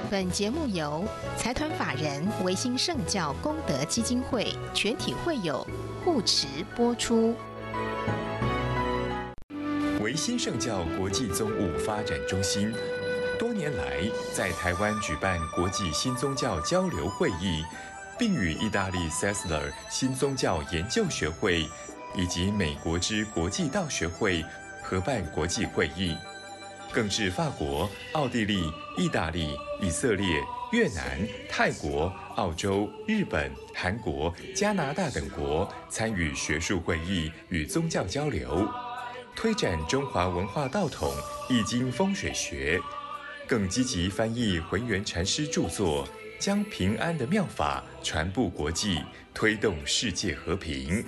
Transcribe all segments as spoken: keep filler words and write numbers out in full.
本节目由财团法人维新圣教功德基金会全体会友护持播出。 维新圣教国际宗务发展中心多年来在台湾举办国际新宗教交流会议，并与意大利 Sessler 新宗教研究学会以及美国之国际道学会合办国际会议，更至法国、奥地利、意大利、以色列、越南、泰国、澳洲、日本、韩国、加拿大等国参与学术会议与宗教交流，推展中华文化道统、易经风水学，更积极翻译浑元禅师著作，将平安的妙法传布国际，推动世界和平。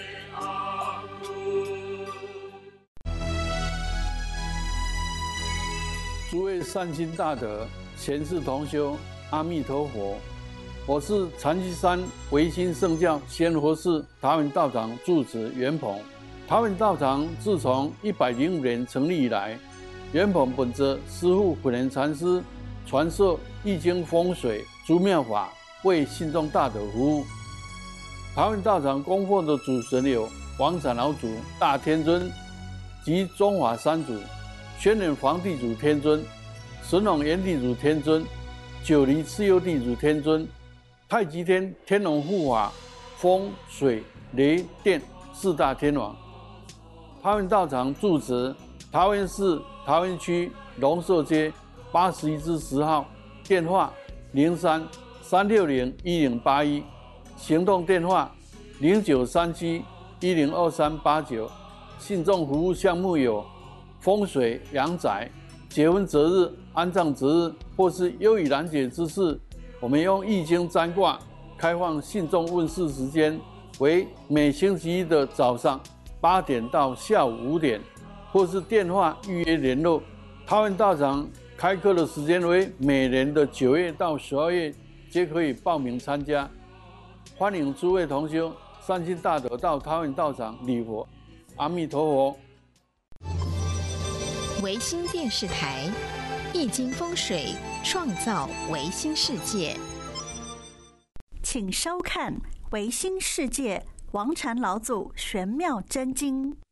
诸位善心大德、贤士同修，阿弥陀佛！我是禅七山维新圣教仙佛寺桃园道场住持袁鹏。桃园道场自从一百零五年成立以来，袁鹏本着师父浑元禅师传授易经风水诸妙法，为信众大德服务。桃园道场供奉的主神有王长老祖、大天尊及中华三祖。宣仁皇地主天尊、神农炎地主天尊、九黎次右地主天尊、太极天天龙护法、风水雷电四大天王。桃园道场住址桃园市桃园区龙寿街八十一之十号，电话零三三六零一零八一，行动电话零九三七一零二三八九。信众服务项目有风水、阳宅、结婚择日、安葬择日，或是忧郁难解之事，我们用易经占卦开放信众问世时间为每星期一的早上八点到下午五点，或是电话预约联络。桃园道场开课的时间为每年的九月到十二月，皆可以报名参加。欢迎诸位同修善心大德到桃园道场礼佛。阿弥陀佛。 维新电视台易经风水创造维新世界， 请收看维新世界王禅老祖玄妙真经。